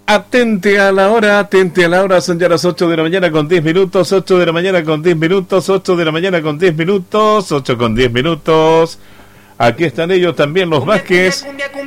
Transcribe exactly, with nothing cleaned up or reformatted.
Atente a la hora, atente a la hora, son ya las ocho de la mañana con diez minutos, ocho de la mañana con diez minutos, ocho de la mañana con diez minutos, ocho con diez minutos. Aquí están ellos también, los Vázquez.